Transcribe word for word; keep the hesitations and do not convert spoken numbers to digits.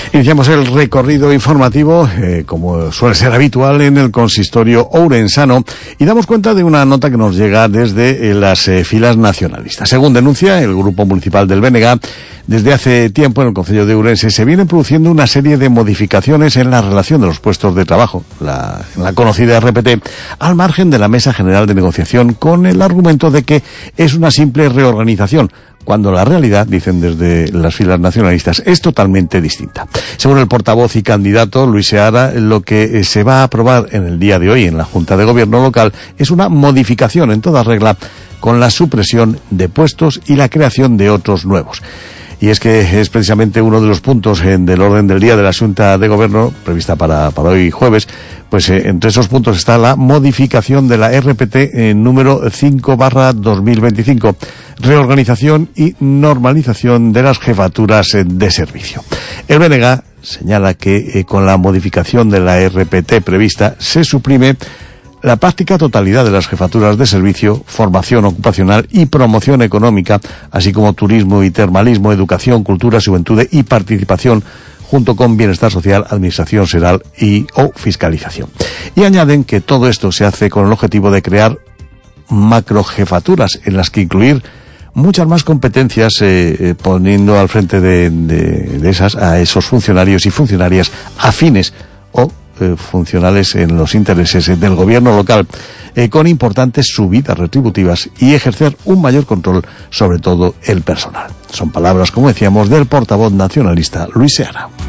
Iniciamos el recorrido informativo, eh, como suele ser habitual, en el consistorio ourensano, y damos cuenta de una nota que nos llega desde eh, las eh, filas nacionalistas. Según denuncia el Grupo Municipal del B N G, desde hace tiempo en el concello de Ourense se vienen produciendo una serie de modificaciones en la relación de los puestos de trabajo, la, la conocida R P T, al margen de la Mesa General de Negociación, con el argumento de que es una simple reorganización, cuando la realidad, dicen desde las filas nacionalistas, es totalmente distinta. Según el portavoz y candidato Luis Seara, lo que se va a aprobar en el día de hoy en la Junta de Gobierno local es una modificación en toda regla, con la supresión de puestos y la creación de otros nuevos. Y es que es precisamente uno de los puntos en, del orden del día de la Junta de Gobierno, prevista para, para hoy jueves. Pues eh, entre esos puntos está la modificación de la R P T eh, número cinco barra dos mil veinticinco, reorganización y normalización de las jefaturas eh, de servicio. El B N G señala que eh, con la modificación de la R P T prevista se suprime la práctica totalidad de las jefaturas de servicio, formación ocupacional y promoción económica, así como turismo y termalismo, educación, cultura, juventud y participación, junto con bienestar social, administración general y o fiscalización. Y añaden que todo esto se hace con el objetivo de crear macrojefaturas en las que incluir muchas más competencias, eh, eh, poniendo al frente de, de, de esas a esos funcionarios y funcionarias afines o eh, funcionales en los intereses del gobierno local, eh, con importantes subidas retributivas y ejercer un mayor control sobre todo el personal. Son palabras, como decíamos, del portavoz nacionalista Luis Seara.